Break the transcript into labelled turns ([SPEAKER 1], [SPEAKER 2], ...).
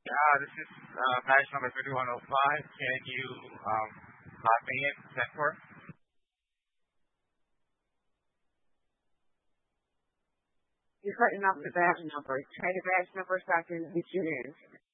[SPEAKER 1] This is badge number 3105. Can you log me in, 10-4?
[SPEAKER 2] You're cutting off the badge number. Try the badge number so I can get you in.